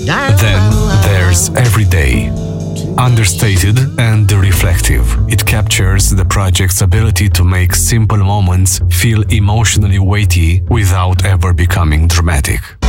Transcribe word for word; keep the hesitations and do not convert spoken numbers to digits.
Then there's Everyday. Understated and reflective, it captures the project's ability to make simple moments feel emotionally weighty without ever becoming dramatic.